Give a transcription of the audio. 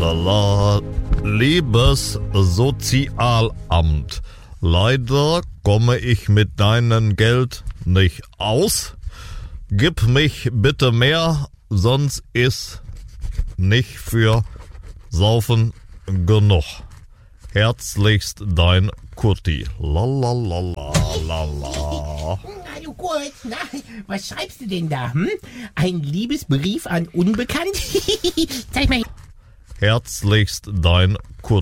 Lalala. Liebes Sozialamt, leider komme ich mit deinem Geld nicht aus. Gib mich bitte mehr, sonst ist nicht für Saufen genug. Herzlichst dein Kurti. Lalalala. Hallo Kurt, na, was schreibst du denn da? Ein Liebesbrief an Unbekannt? Zeig mal. Herzlichst dein Kurti.